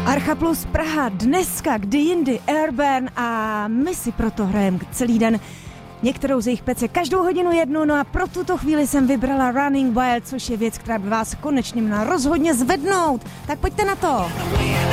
Archa Plus Praha dneska, kdy jindy, Airburn a my si proto hrajeme celý den některou z jejich pece každou hodinu jednu, no a pro tuto chvíli jsem vybrala Running Wild, což je věc, která by vás konečně měla rozhodně zvednout. Tak pojďte na to.